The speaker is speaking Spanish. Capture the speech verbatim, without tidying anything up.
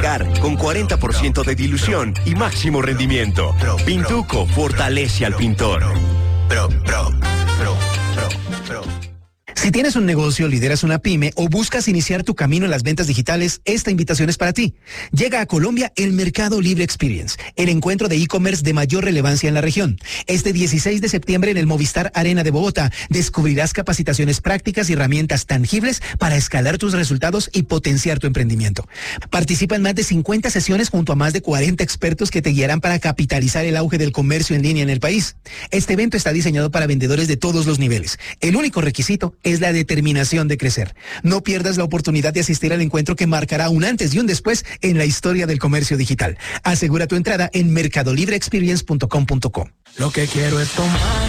arrancar con cuarenta por ciento de dilución y máximo rendimiento. Pintuco fortalece al pintor. Pro, pro, pro, pro, pro. Si tienes un negocio, lideras una pyme o buscas iniciar tu camino en las ventas digitales, esta invitación es para ti. Llega a Colombia el Mercado Libre Experience, el encuentro de e-commerce de mayor relevancia en la región. Este dieciséis de septiembre en el Movistar Arena de Bogotá descubrirás capacitaciones prácticas y herramientas tangibles para escalar tus resultados y potenciar tu emprendimiento. Participa en más de cincuenta sesiones junto a más de cuarenta expertos que te guiarán para capitalizar el auge del comercio en línea en el país. Este evento está diseñado para vendedores de todos los niveles. El único requisito es la determinación de crecer. No pierdas la oportunidad de asistir al encuentro que marcará un antes y un después en la historia del comercio digital. Asegura tu entrada en mercado libre experience punto com punto co. Lo que quiero es tomar